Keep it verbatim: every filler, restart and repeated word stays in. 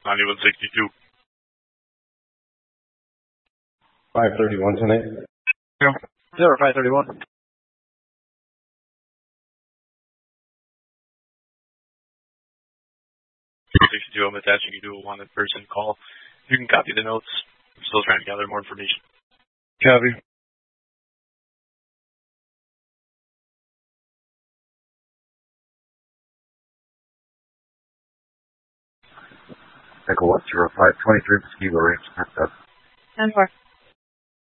ninety-one sixty-two. five thirty-one tonight. Yeah. Zero five thirty-one. sixty-two, I'm attaching you to a wanted person call. You can copy the notes. I'm still trying to gather more information. Copy. Echo one zero five twenty-three, Mosquito Range, ten seven. ten four.